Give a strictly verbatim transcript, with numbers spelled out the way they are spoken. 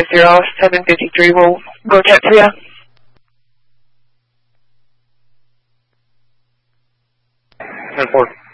zero seven fifty-three. We'll go check for you. ten four.